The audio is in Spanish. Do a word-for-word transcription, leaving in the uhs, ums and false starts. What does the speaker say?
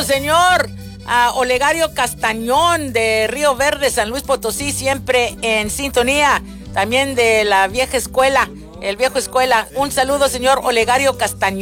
señor uh, Olegario Castañón de Río Verde, San Luis Potosí, siempre en sintonía. También de la vieja escuela, el viejo escuela. Un saludo, señor Olegario Castañón.